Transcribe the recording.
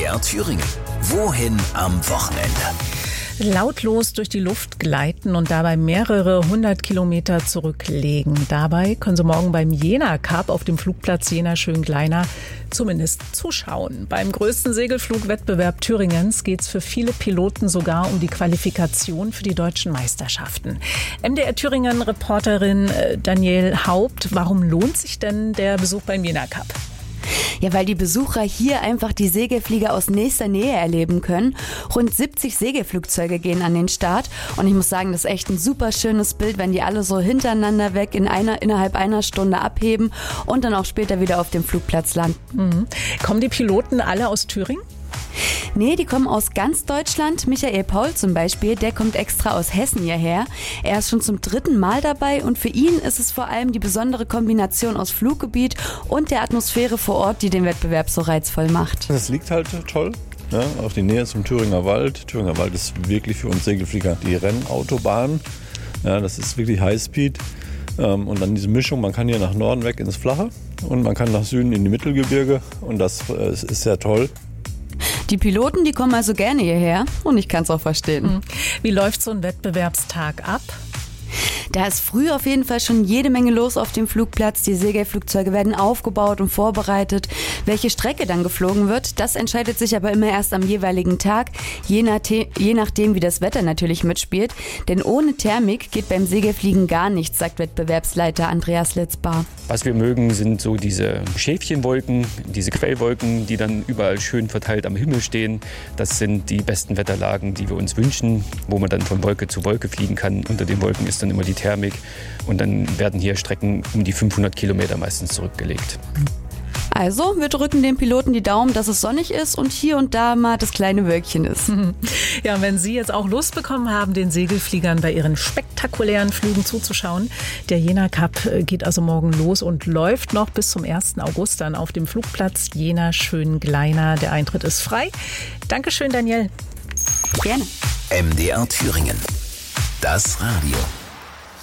MDR Thüringen. Wohin am Wochenende? Lautlos durch die Luft gleiten und dabei mehrere 100 Kilometer zurücklegen. Dabei können Sie morgen beim Jena Cup auf dem Flugplatz Jena-Schöngleiner zumindest zuschauen. Beim größten Segelflugwettbewerb Thüringens geht es für viele Piloten sogar um die Qualifikation für die deutschen Meisterschaften. MDR Thüringen-Reporterin Danielle Haupt, warum lohnt sich denn der Besuch beim Jena Cup? Ja, weil die Besucher hier einfach die Segelflieger aus nächster Nähe erleben können. Rund 70 Segelflugzeuge gehen an den Start und ich muss sagen, das ist echt ein super schönes Bild, wenn die alle so hintereinander weg innerhalb einer Stunde abheben und dann auch später wieder auf dem Flugplatz landen. Mhm. Kommen die Piloten alle aus Thüringen? Nee, die kommen aus ganz Deutschland. Michael Paul zum Beispiel, der kommt extra aus Hessen hierher. Er ist schon zum 3. Mal dabei und für ihn ist es vor allem die besondere Kombination aus Fluggebiet und der Atmosphäre vor Ort, die den Wettbewerb so reizvoll macht. Das liegt halt toll. Ja, auch die Nähe zum Thüringer Wald. Thüringer Wald ist wirklich für uns Segelflieger die Rennautobahn. Ja, das ist wirklich Highspeed. Und dann diese Mischung, man kann hier nach Norden weg ins Flache und man kann nach Süden in die Mittelgebirge und das ist sehr toll. Die Piloten, die kommen also gerne hierher und ich kann es auch verstehen. Wie läuft so ein Wettbewerbstag ab? Da ist früh auf jeden Fall schon jede Menge los auf dem Flugplatz. Die Segelflugzeuge werden aufgebaut und vorbereitet. Welche Strecke dann geflogen wird, das entscheidet sich aber immer erst am jeweiligen Tag, je nachdem, wie das Wetter natürlich mitspielt. Denn ohne Thermik geht beim Segelfliegen gar nichts, sagt Wettbewerbsleiter Andreas Litzbar. Was wir mögen, sind so diese Schäfchenwolken, diese Quellwolken, die dann überall schön verteilt am Himmel stehen. Das sind die besten Wetterlagen, die wir uns wünschen, wo man dann von Wolke zu Wolke fliegen kann. Unter den Wolken ist dann immer die Thermik und dann werden hier Strecken um die 500 Kilometer meistens zurückgelegt. Also, wir drücken den Piloten die Daumen, dass es sonnig ist und hier und da mal das kleine Wölkchen ist. Ja, und wenn Sie jetzt auch Lust bekommen haben, den Segelfliegern bei ihren spektakulären Flügen zuzuschauen, der Jena Cup geht also morgen los und läuft noch bis zum 1. August dann auf dem Flugplatz Jena-Schöngleiner. Der Eintritt ist frei. Dankeschön, Danielle. Gerne. MDR Thüringen. Das Radio.